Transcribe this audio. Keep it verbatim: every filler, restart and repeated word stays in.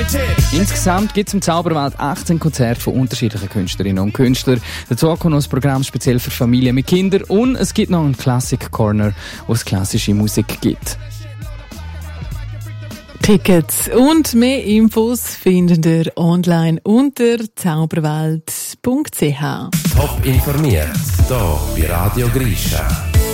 Insgesamt gibt es im Zauberwald achtzehn Konzerte von unterschiedlichen Künstlerinnen und Künstlern. Dazu kommt noch ein Programm speziell für Familien mit Kindern und es gibt noch einen Classic Corner, wo es klassische Musik gibt. Tickets und mehr Infos findet ihr online unter zauberwelt punkt c h. Top informiert, hier bei Radio Grisha.